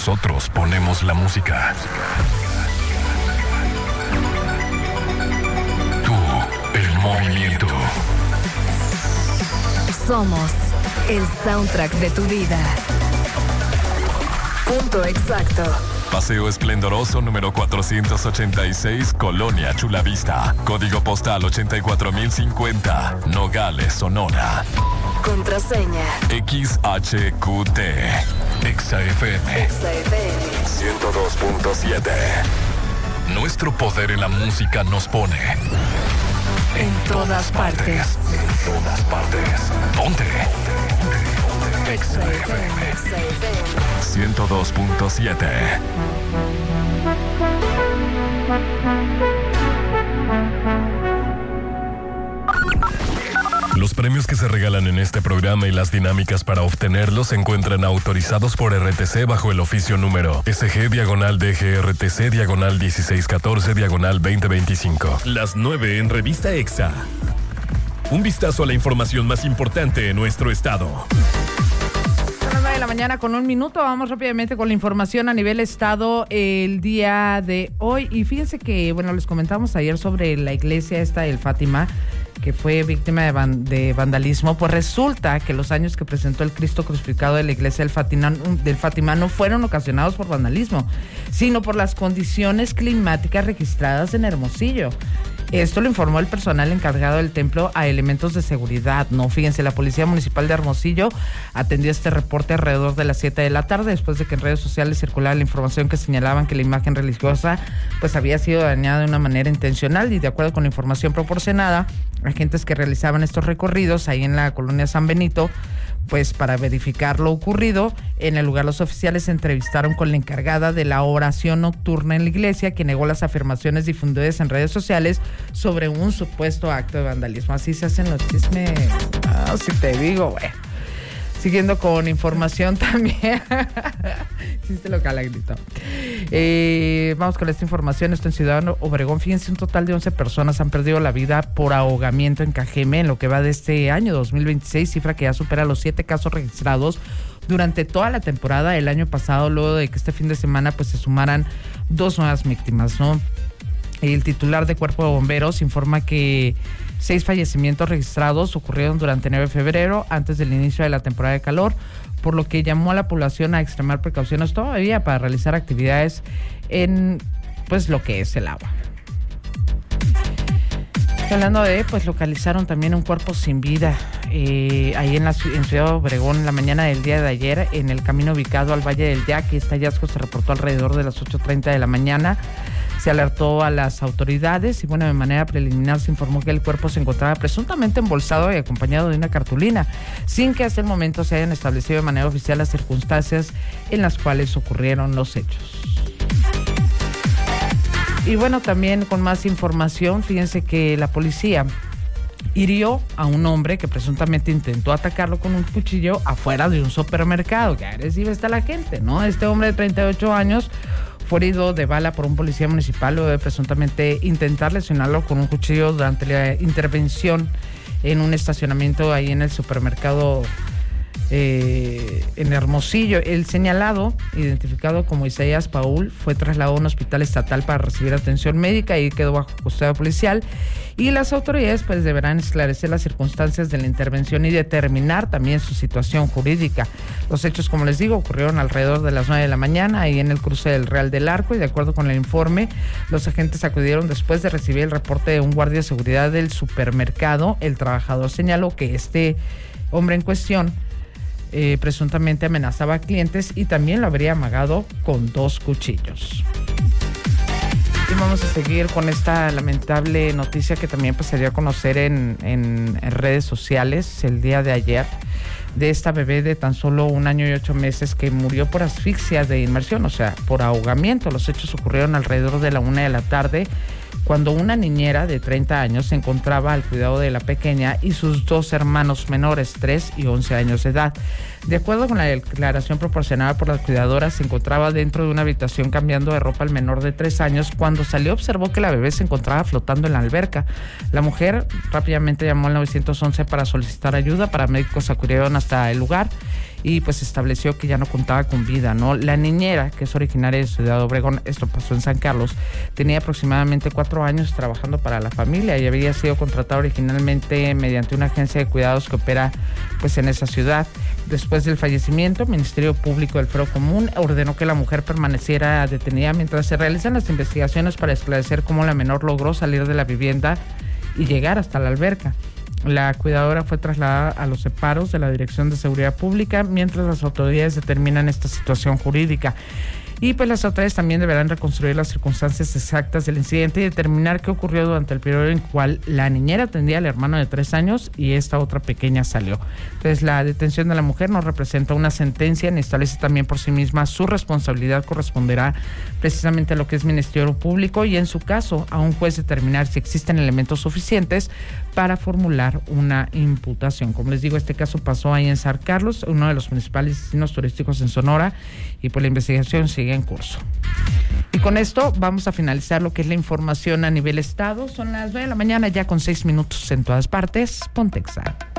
Nosotros ponemos la música. Tú, el movimiento. Somos el soundtrack de tu vida. Punto exacto. Paseo Esplendoroso número 486, Colonia Chulavista. Código postal 84050, Nogales, Sonora. Contraseña XHQT. XFM 102.7. Nuestro poder en la música nos pone en todas partes. En todas partes. Ponte. XFM 102.7. Los premios que se regalan en este programa y las dinámicas para obtenerlos se encuentran autorizados por RTC bajo el oficio número SG-DGRTC/1614/2025. Las 9 en Revista EXA. Un vistazo a la información más importante en nuestro estado. Son las 9 de la mañana con 1 minuto. Vamos rápidamente con la información a nivel estado el día de hoy. Y fíjense que, bueno, les comentamos ayer sobre la iglesia esta del Fátima, que fue víctima de vandalismo. Pues resulta que los daños que presentó el Cristo crucificado de la iglesia del Fátima no fueron ocasionados por vandalismo, sino por las condiciones climáticas registradas en Hermosillo. Esto lo informó el personal encargado del templo a elementos de seguridad, ¿no? Fíjense, la Policía Municipal de Hermosillo atendió este reporte alrededor de las 7 de la tarde, después de que en redes sociales circulara la información que señalaban que la imagen religiosa pues había sido dañada de una manera intencional. Y de acuerdo con la información proporcionada, agentes que realizaban estos recorridos ahí en la colonia San Benito, pues para verificar lo ocurrido, en el lugar los oficiales se entrevistaron con la encargada de la oración nocturna en la iglesia, que negó las afirmaciones difundidas en redes sociales sobre un supuesto acto de vandalismo. Así se hacen los chismes. Si te digo, güey. Siguiendo con información también. Chiste local, grito. Vamos con esta información. Esto en Ciudad Obregón. Fíjense, un total de 11 personas han perdido la vida por ahogamiento en Cajeme en lo que va de este año 2026, cifra que ya supera los 7 casos registrados durante toda la temporada el año pasado, luego de que este fin de semana pues se sumaran 2 nuevas víctimas, ¿no? El titular de Cuerpo de Bomberos informa que 6 fallecimientos registrados ocurrieron durante 9 de febrero, antes del inicio de la temporada de calor, por lo que llamó a la población a extremar precauciones todavía para realizar actividades en pues lo que es el agua. Hablando de, pues localizaron también un cuerpo sin vida ahí en Ciudad Obregón la mañana del día de ayer, en el camino ubicado al Valle del Yaqui. Este hallazgo se reportó alrededor de las 8:30 de la mañana. Se alertó a las autoridades y, bueno, de manera preliminar se informó que el cuerpo se encontraba presuntamente embolsado y acompañado de una cartulina, sin que hasta el momento se hayan establecido de manera oficial las circunstancias en las cuales ocurrieron los hechos. Y bueno, también con más información, fíjense que la policía hirió a un hombre que presuntamente intentó atacarlo con un cuchillo afuera de un supermercado. Qué agresiva está la gente, ¿no? Este hombre de 38 años fue herido de bala por un policía municipal luego de presuntamente intentar lesionarlo con un cuchillo durante la intervención en un estacionamiento ahí en el supermercado en Hermosillo. El señalado, identificado como Isaías Paul, fue trasladado a un hospital estatal para recibir atención médica y quedó bajo custodia policial. Y las autoridades pues deberán esclarecer las circunstancias de la intervención y determinar también su situación jurídica. Los hechos, como les digo, ocurrieron alrededor de las 9 de la mañana ahí en el cruce del Real del Arco, y de acuerdo con el informe, los agentes acudieron después de recibir el reporte de un guardia de seguridad del supermercado. El trabajador señaló que este hombre en cuestión presuntamente amenazaba a clientes y también lo habría amagado con 2 cuchillos. Y vamos a seguir con esta lamentable noticia que también pues se dio a conocer en redes sociales el día de ayer, de esta bebé de tan solo 1 año y 8 meses que murió por asfixia de inmersión, o sea, por ahogamiento. Los hechos ocurrieron alrededor de la 1 de la tarde, cuando una niñera de 30 años se encontraba al cuidado de la pequeña y sus 2 hermanos menores, 3 y 11 años de edad. De acuerdo con la declaración proporcionada por las cuidadoras, se encontraba dentro de una habitación cambiando de ropa al menor de 3 años. Cuando salió, observó que la bebé se encontraba flotando en la alberca. La mujer rápidamente llamó al 911 para solicitar ayuda. Paramédicos acudieron hasta el lugar y pues estableció que ya no contaba con vida, ¿no? La niñera, que es originaria de Ciudad Obregón, esto pasó en San Carlos, tenía aproximadamente 4 años trabajando para la familia y había sido contratada originalmente mediante una agencia de cuidados que opera pues en esa ciudad. Después del fallecimiento, el Ministerio Público del Fuero Común ordenó que la mujer permaneciera detenida mientras se realizan las investigaciones para esclarecer cómo la menor logró salir de la vivienda y llegar hasta la alberca. La cuidadora fue trasladada a los separos de la Dirección de Seguridad Pública mientras las autoridades determinan esta situación jurídica. Y pues las autoridades también deberán reconstruir las circunstancias exactas del incidente y determinar qué ocurrió durante el periodo en el cual la niñera atendía al hermano de 3 años y esta otra pequeña salió. Entonces, la detención de la mujer no representa una sentencia ni establece también por sí misma su responsabilidad. Corresponderá precisamente a lo que es Ministerio Público y en su caso a un juez determinar si existen elementos suficientes para formular una imputación. Como les digo, este caso pasó ahí en San Carlos, uno de los principales destinos turísticos en Sonora, y pues la investigación sigue en curso. Y con esto vamos a finalizar lo que es la información a nivel estado. Son las 9 de la mañana ya con 6 minutos en todas partes. Ponte Exa.